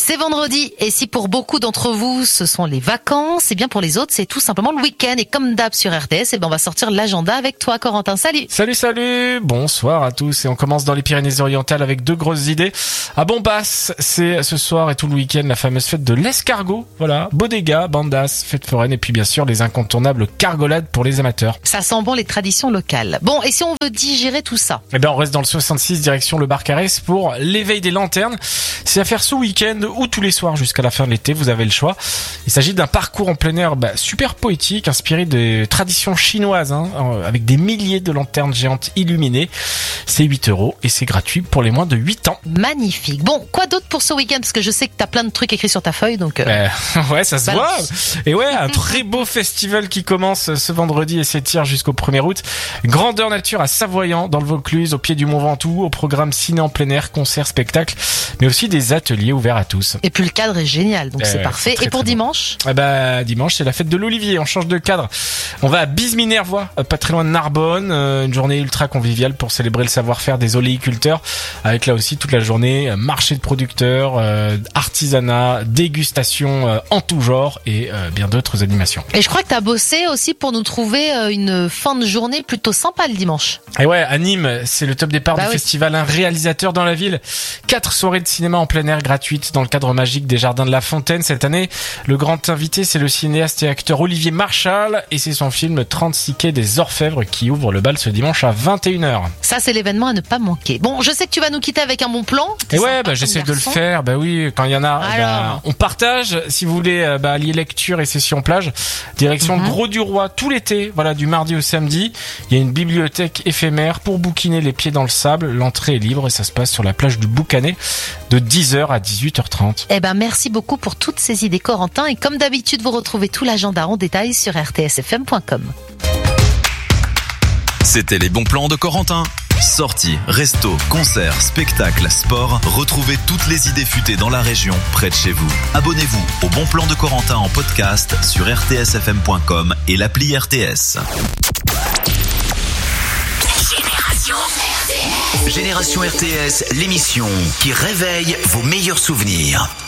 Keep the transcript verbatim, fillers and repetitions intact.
C'est vendredi et si pour beaucoup d'entre vous ce sont les vacances, et bien pour les autres c'est tout simplement le week-end. Et comme d'hab sur R T S, et ben on va sortir l'agenda avec toi Corentin. Salut. Salut salut, bonsoir à tous et on commence dans les Pyrénées-Orientales avec deux grosses idées. À Bombas, c'est ce soir et tout le week-end la fameuse fête de l'escargot. Voilà, bodega, bandas, fête foraine et puis bien sûr les incontournables cargolades pour les amateurs. Ça sent bon les traditions locales. Bon, et si on veut digérer tout ça? Eh ben on reste dans le soixante-six direction le bar Carès pour l'éveil des lanternes. C'est à faire ce week-end ou tous les soirs jusqu'à la fin de l'été, vous avez le choix. Il s'agit d'un parcours en plein air bah, super poétique, inspiré des traditions chinoises, hein, avec des milliers de lanternes géantes illuminées. C'est huit euros et c'est gratuit pour les moins de huit ans. Magnifique. Bon, quoi d'autre pour ce week-end? Parce que je sais que t'as plein de trucs écrits sur ta feuille, donc... Euh... Euh, ouais, ça se voit. Et ouais, un très beau festival qui commence ce vendredi et s'étire jusqu'au premier août. Grandeur nature à Savoyant, dans le Vaucluse, au pied du Mont Ventoux, au programme ciné en plein air, concerts, spectacles, mais aussi des ateliers ouverts à tous. Et puis le cadre est génial, donc euh, c'est parfait. C'est très, et pour dimanche bon. Eh ben, dimanche, c'est la fête de l'Olivier. On change de cadre. On va à Bise-Minervois, pas très loin de Narbonne. Euh, une journée ultra conviviale pour célébrer le savoir-faire des oléiculteurs. Avec là aussi toute la journée, marché de producteurs, euh, artisanat, dégustation euh, en tout genre et euh, bien d'autres animations. Et je crois que t'as bossé aussi pour nous trouver euh, une fin de journée plutôt sympa le dimanche. Et ouais, à Nîmes, c'est le top départ bah du oui. festival Un réalisateur dans la ville. Quatre soirées de cinéma en plein air gratuites dans le cadre magique des Jardins de la Fontaine. Cette année, le grand invité, c'est le cinéaste et acteur Olivier Marchal et c'est son film trente-six quai des Orfèvres qui ouvre le bal ce dimanche à vingt et une heures. Ça, c'est l'événement à ne pas manquer. Bon, je sais que tu vas nous quitter avec un bon plan. Et ouais, bah, j'essaie de le faire. Bah oui, quand il y en a, bah, on partage. Si vous voulez, bah, allier lecture et session plage, direction mm-hmm. Gros du Roi tout l'été. Voilà, du mardi au samedi. Il y a une bibliothèque éphémère pour bouquiner les pieds dans le sable. L'entrée est libre et ça se passe sur la plage du Boucanet de dix heures à dix-huit heures trente. Eh ben, merci beaucoup pour toutes ces idées, Corentin. Et comme d'habitude, vous retrouvez tout l'agenda en détail sur r t s f m point com. C'était les bons plans de Corentin. Sorties, restos, concerts, spectacles, sport. Retrouvez toutes les idées futées dans la région, près de chez vous. Abonnez-vous au Bon Plan de Corentin en podcast sur r t s f m point com et l'appli R T S. Génération R T S. Génération R T S, l'émission qui réveille vos meilleurs souvenirs.